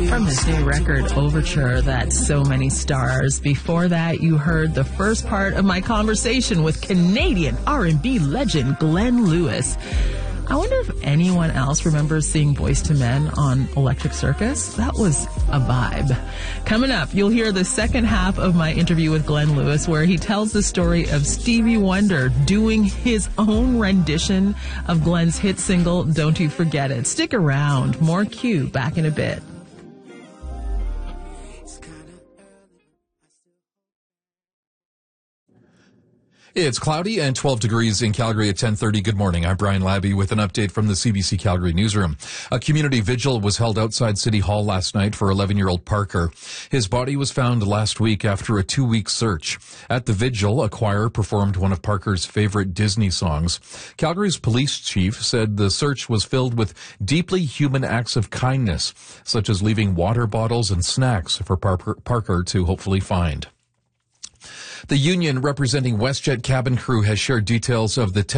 From his new record, Overture, That's So Many Stars. Before that, you heard the first part of my conversation with Canadian R&B legend Glenn Lewis. I wonder if anyone else remembers seeing Boyz II Men on Electric Circus. That was a vibe. Coming up, you'll hear the second half of my interview with Glenn Lewis, where he tells the story of Stevie Wonder doing his own rendition of Glenn's hit single, Don't You Forget It. Stick around. More Q back in a bit. It's cloudy and 12 degrees in Calgary at 10:30. Good morning. I'm Brian Labby with an update from the CBC Calgary newsroom. A community vigil was held outside City Hall last night for 11-year-old Parker. His body was found last week after a 2-week search. At the vigil, a choir performed one of Parker's favorite Disney songs. Calgary's police chief said the search was filled with deeply human acts of kindness, such as leaving water bottles and snacks for Parker to hopefully find. The union representing WestJet cabin crew has shared details of the